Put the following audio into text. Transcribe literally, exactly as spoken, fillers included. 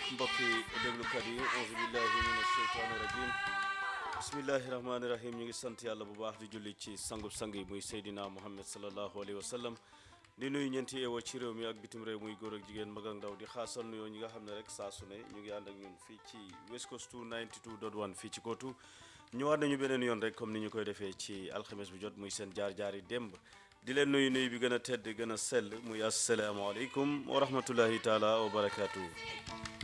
mbokki déglukat yi auzu billahi mina sheytaani rajim bismillahi rahmaani rahim ñu ngi sant yàlla bu baax di julli ci sangub sang yi muy Seydina Muhammad sallallahu alayhi wa sallam di nuyu ñeenti yeewoo ci réew mi ak bitim réew muy góor ak jigéen mag ak ndaw di xaasal nuyoo ñi nga xam ne rek saa su ne ñu ngi ànd ak ñun fii ci West Coast ninety-two dot one fii ci Kootu ñëwaat nañu beneen yoon rek comme ni ñu koy defee ci alxames bu jot muy seen jaar-jaari démb di leen nuyu nuyu bi gën a tedd gën a sell muy asalaamaaleykum wa rahmatullahi taala wa barakaatu.